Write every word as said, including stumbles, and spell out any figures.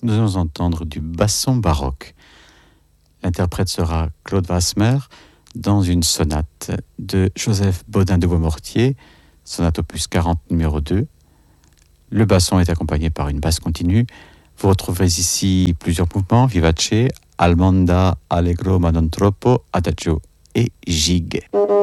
nous allons entendre du basson baroque. L'interprète sera Claude Wasmer dans une sonate de Joseph Bodin de Beaumortier, sonate opus quarante numéro deux. Le basson est accompagné par une basse continue. Vous retrouverez ici plusieurs mouvements, vivace, almanda, allegro ma non troppo, adagio et gigue.